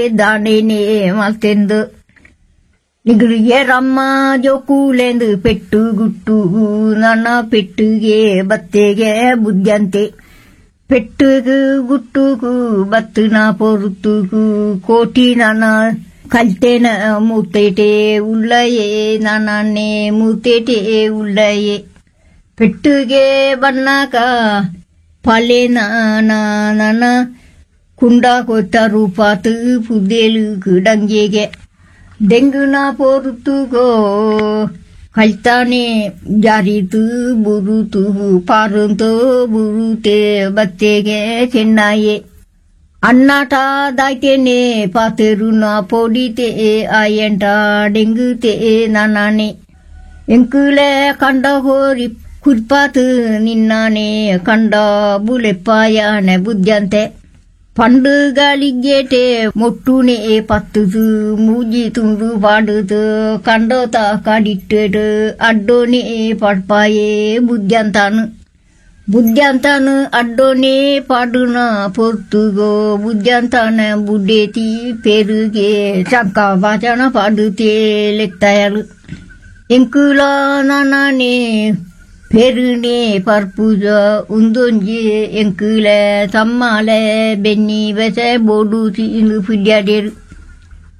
ದಾನೇನೆ ಮಲ್ತೆಂದು ನಿಗರಿಗೆ ರಮ್ಮ ಜೋಕೂಲೆಂದು ಪೆಟ್ಟು ಗುಟ್ಟು ನನ್ನ ಪೆಟ್ಟಿಗೆ ಬತ್ತೆಗೆ ಬುದ್ಧಂತೆ ಪೆಟ್ಟುಗು ಗುಟ್ಟುಗು ಬತ್ತುನ ಪೊರುತ್ತುಗು ಕೋಟಿ ನನ್ನ ಕಲ್ತೆನ ಮೂತೇಟೆ ಉಳ್ಳಯೇ ನಾನೇ ಮೂತೇಟೆ ಉಳ್ಳಯೇ ಪೆಟ್ಟುಗೆ ಬಣ್ಣಕ ಪಾಲೆ ನಾನ ಕುಂಡ ಕೊತ್ತ ರೂಪಾತು ಪುದ್ದೇಲು ಡಂಗೆಗೆ ಡೆಂಗುನ ಪೋರುತ್ತುಗೋ ಕಲ್ತಾನೆ ಜಾರಿತು ಬುರುತು ಪಾರುಂತೋ ಬುರುತೆ ಬತ್ತೆಗೆ ಚೆನ್ನಯೇ ಅನ್ನಾಟ ದಾಯ್ತೇನೆ ಪಾತೆರುನ ಪೋಡಿತೆ ಆಯಂಟ ಡೆಂಗುತೆ ನಾನೇ ಎಂಕುಲೆ ಕಂಡ ಹೋರಿ ಕುರ್ಪಾತು ನಿನ್ನಾನೆ ಕಂಡ ಬುಲೆಪ್ಪಾಯನೆ ಬುದ್ಧಂತೆ ಪಂಡುಗಳಿಗೆಟೆ ಮೊಟ್ಟುನೆ ಪತ್ತುದು ಮೂಜಿ ತುಂಡು ಪಾಡುದು ಕಂಡೋತ ಕಾಡಿಟ್ಟೆಡು ಅಡ್ಡೋನೆ ಪಡ್ಪಾಯೇ ಬುದ್ಧಂತಾನು ಅಡ್ಡೋನೆ ಪಾಡುನ ಪೊರ್ತುಗೋ ಬುದ್ಧಂತಾನ ಬುಡ್ಡೇತಿ ಪೆರುಗೆ ಚಂಕ ವಾಚನ ಪಾಡುತ್ತೆ ಲೆಕ್ತಾಯಲು ಎಂಕುಲ ನಾನೇ ಪೆರುನೆ ಪರ್ಪುಜ ಉಂದೊಂಜಿ ಎಂಕುಲೆ ತಮ್ಮಲೆ ಬೆನ್ನಿ ಬೆಸೆ ಬೋಡು ತಿಂದು ಫುಡ್ಯಾಡೇರು